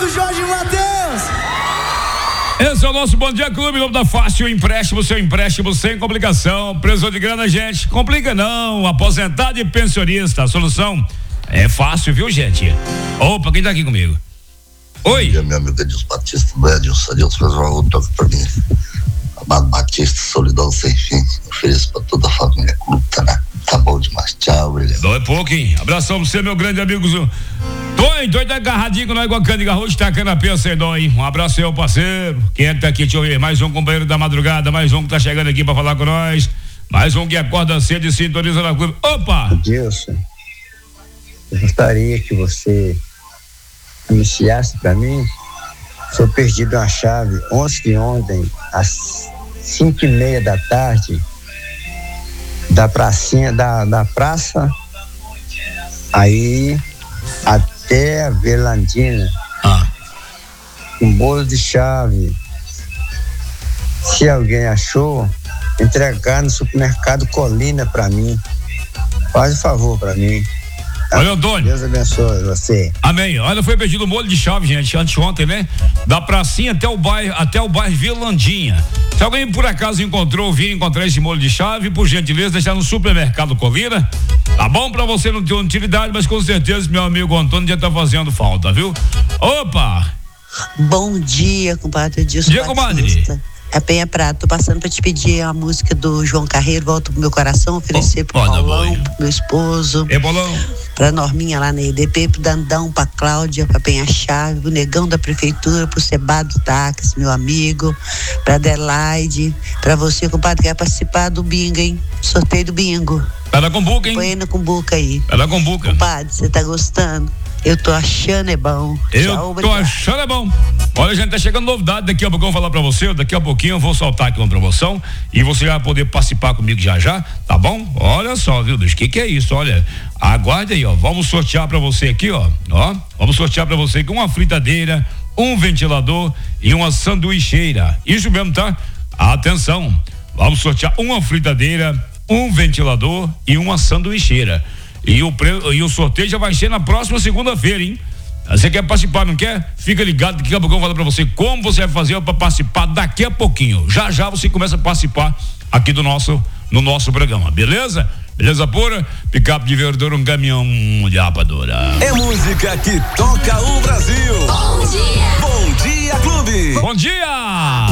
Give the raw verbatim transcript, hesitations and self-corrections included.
do Jorge Mateus. Esse é o nosso Bom Dia Clube, nome da Fácil Empréstimo, seu empréstimo sem complicação. Preço de grana, gente, complica não. Aposentado e pensionista, a solução é fácil, viu, gente? Opa, quem tá aqui comigo? Oi. Bom dia, meu amigo Edilson Batista, do Edilson, Edilson fez um toque pra mim. Amado Batista, solidão sem fim, ofereço pra toda a família Cluta, né? Tá bom demais, tchau, obrigado. Dói pouco, hein? Abração pra você, meu grande amigo. Toi, Toi tá agarradinho com nós igual cana de garrote, tacando a pensa sem dó, hein? Um abraço aí, parceiro. Quem é que tá aqui? Deixa eu ver. Mais um companheiro da madrugada, mais um que tá chegando aqui pra falar com nós. Mais um que acorda cedo e sintoniza na clube. Opa! Edilson, eu gostaria que você iniciasse pra mim. Sou perdido uma chave ontem de ontem, às cinco e meia da tarde, da pracinha, da, da praça, aí até a Verlandina, ah. um bolo de chave. Se alguém achou, entregar no supermercado Colina pra mim. Faz o favor pra mim. Olha, Antônio. Deus abençoe você. Amém. Olha, foi perdido um molho de chave, gente, anteontem, né? Da pracinha até o bairro, até o bairro Vilandinha. Se alguém por acaso encontrou, vir encontrar esse molho de chave, por gentileza, deixar no supermercado Colina. Tá bom pra você não ter utilidade, mas com certeza meu amigo Antônio já tá fazendo falta, viu? Opa! Bom dia, compadre Edilson. Bom dia, comadre. É Penha Prata, tô passando pra te pedir a música do João Carreiro, Volta pro Meu Coração, oferecer oh, pro oh, Paulão, pro meu esposo, é, Paulão. Pra Norminha lá na E D P, pro Dandão, pra Cláudia, pra Penha Chave, pro Negão da Prefeitura, pro Sebado Táxi, meu amigo, pra Adelaide, pra você, compadre, que quer participar do bingo, hein? Sorteio do bingo. Tá na Cumbuca, hein? Põe na Cumbuca aí. Tá na Cumbuca. Compadre, você tá gostando? Eu tô achando é bom. Eu Tchau, tô achando é bom. Olha, gente, tá chegando novidade. Daqui a pouco eu vou falar pra você. Daqui a pouquinho eu vou soltar aqui uma promoção e você vai poder participar comigo já já, tá bom? Olha só, viu, Deus? O que que é isso? Olha, aguarde aí, ó. Vamos sortear pra você aqui, ó. Ó, vamos sortear pra você aqui uma fritadeira, um ventilador e uma sanduicheira. Isso mesmo, tá? Atenção. Vamos sortear uma fritadeira, um ventilador e uma sanduicheira. E o, pre... e o sorteio já vai ser na próxima segunda-feira, hein? Você quer participar, não quer? Fica ligado que daqui a pouco eu vou falar pra você como você vai fazer para participar daqui a pouquinho. Já já você começa a participar aqui do nosso, no nosso programa, beleza? Beleza pura? Picape de verdura, um caminhão de rapadura. É música que toca o Brasil. Bom dia. Bom dia, Clube. Bom dia.